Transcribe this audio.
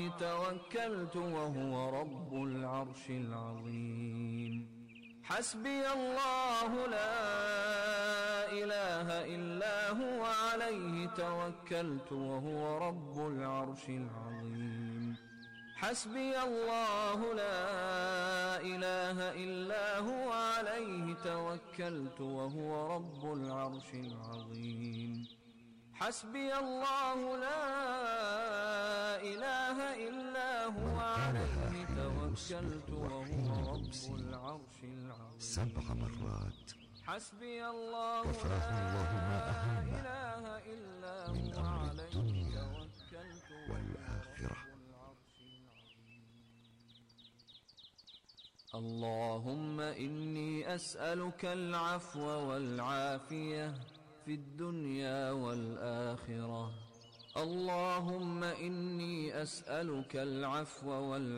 توكلت وهو رب العرش العظيم. حسبي الله لا إله إلا هو عليه توكلت وهو رب العرش العظيم. حسبي الله لا إله إلا هو عليه توكلت وهو رب العرش العظيم. حسبي الله لا إله إلا هو عليه توكلت وهو رب العرش العظيم. 7 مرات حسبي الله كفاه الله ما أهم لا إله إلا من هو أمر عليه الدنيا توكلت والآخرة. اللهم إني أسألك العفو والعافية في الدنيا والآخرة. اللهم إني أسألك العفو والعافية